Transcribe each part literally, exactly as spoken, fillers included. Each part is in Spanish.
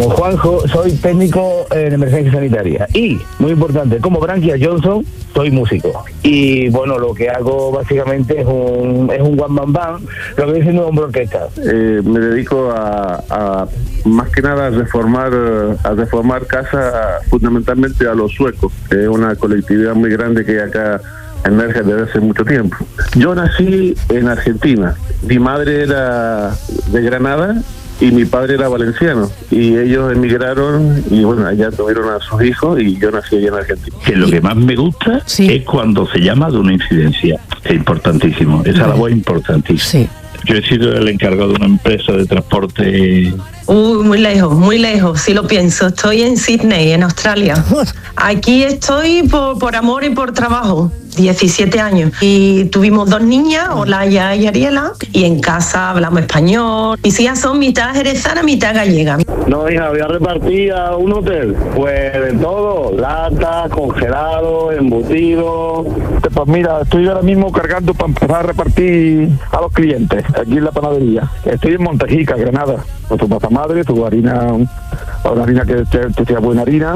como Juanjo, soy técnico en emergencia sanitaria. Y, muy importante, como Branquia Johnson, soy músico. Y bueno, lo que hago básicamente es un es un one man band, lo que dicen un orquesta. Eh, me dedico a, a más que nada a reformar a reformar casas, fundamentalmente a los suecos, que es una colectividad muy grande que hay acá en Nerja desde hace mucho tiempo. Yo nací en Argentina. Mi madre era de Granada y mi padre era valenciano, y ellos emigraron y bueno, allá tuvieron a sus hijos y yo nací allá en Argentina. Que lo que más me gusta sí. es cuando se llama de una incidencia. Es importantísimo, esa labor es importantísima. Sí. Yo he sido el encargado de una empresa de transporte. Uy, muy lejos, muy lejos, sí lo pienso. Estoy en Sydney, en Australia. Aquí estoy por, por amor y por trabajo. diecisiete años. Y tuvimos dos niñas, Olaya y Ariela, y en casa hablamos español. Mis hijas son mitad jerezana, mitad gallega. No, hija, voy a repartir a un hotel. Pues de todo, latas, congelados, embutidos. Pues mira, estoy ahora mismo cargando para empezar a repartir a los clientes, aquí en la panadería. Estoy en Montejica, Granada, con tu masa madre, tu harina, una harina que, que sea buena harina,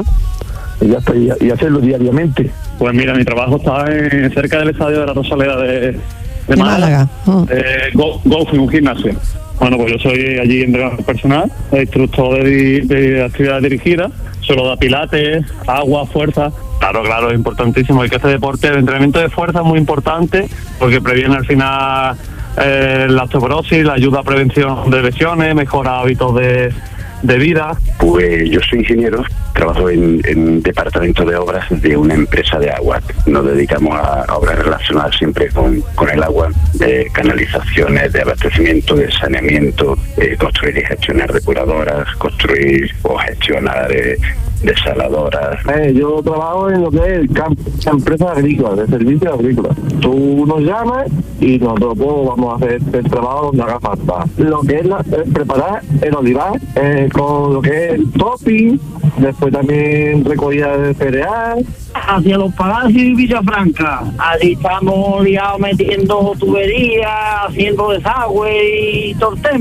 y ya está, y, y hacerlo diariamente. Pues mira, mi trabajo está en, cerca del estadio de la Rosaleda de, de, de Málaga, oh. eh, Go, Golfing, un gimnasio. Bueno, pues yo soy allí entrenador personal, instructor de, de actividades dirigidas, solo da pilates, agua, fuerza. Claro, claro, es importantísimo. El que hace deporte, el entrenamiento de fuerza es muy importante porque previene al final eh, la osteoporosis, la ayuda a prevención de lesiones, mejora hábitos de, de vida. Pues yo soy ingeniero, trabajo en, en departamento de obras de una empresa de agua. Nos dedicamos a, a obras relacionadas siempre con, con el agua, de canalizaciones, de abastecimiento, de saneamiento, de construir y gestionar depuradoras, construir o gestionar eh, desaladoras. Eh, yo trabajo en lo que es el campo, empresa agrícola, de servicios agrícolas. Tú nos llamas y nosotros pues, vamos a hacer el trabajo donde haga falta. Lo que es, la, es preparar el olivar eh, con lo que es el topping, después también recogida de cereal. Hacia los Palacios y Villafranca. Allí estamos liados metiendo tuberías, haciendo desagüe y tortemos.